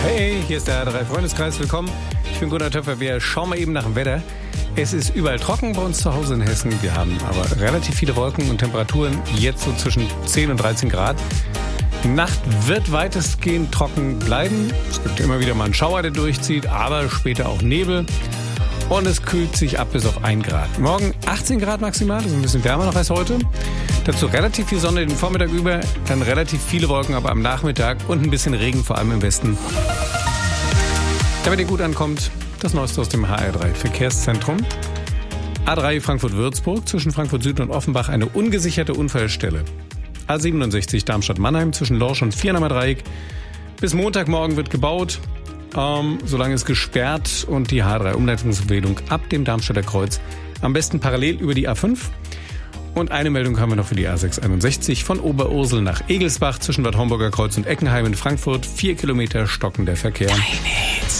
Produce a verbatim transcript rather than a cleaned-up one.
Hey, hier ist der A drei Freundeskreis. Willkommen. Ich bin Gunnar Töpfer. Wir schauen mal eben nach dem Wetter. Es ist überall trocken bei uns zu Hause in Hessen. Wir haben aber relativ viele Wolken und Temperaturen. Jetzt so zwischen zehn und dreizehn Grad. Die Nacht wird weitestgehend trocken bleiben. Es gibt immer wieder mal einen Schauer, der durchzieht, aber später auch Nebel. Und es kühlt sich ab bis auf ein Grad. Morgen achtzehn Grad maximal, das ist ein bisschen wärmer noch als heute. Dazu relativ viel Sonne den Vormittag über, dann relativ viele Wolken, aber am Nachmittag und ein bisschen Regen, vor allem im Westen. Damit ihr gut ankommt, das Neueste aus dem H R drei Verkehrszentrum. A drei Frankfurt-Würzburg, zwischen Frankfurt Süd und Offenbach eine ungesicherte Unfallstelle. A siebenundsechzig Darmstadt-Mannheim, zwischen Lorsch und Viernheimer Dreieck. Bis Montagmorgen wird gebaut. Ähm, solange ist gesperrt und die H drei Umleitungsempfehlung ab dem Darmstädter Kreuz. Am besten parallel über die A fünf. Und eine Meldung haben wir noch für die A sechshunderteinundsechzig von Oberursel nach Egelsbach zwischen Bad Homburger Kreuz und Eckenheim in Frankfurt. Vier Kilometer stockender Verkehr.